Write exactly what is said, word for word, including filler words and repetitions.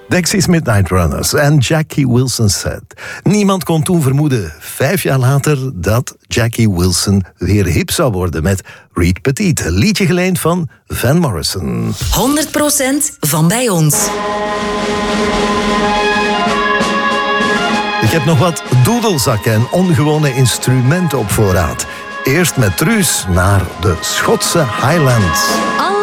Dexys Midnight Runners en Jackie Wilson Said. Niemand kon toen vermoeden, vijf jaar later, dat Jackie Wilson weer hip zou worden met Reed Petit, een liedje geleend van Van Morrison. honderd procent van bij ons. Ik heb nog wat doedelzakken en ongewone instrumenten op voorraad. Eerst met Truus naar de Schotse Highlands.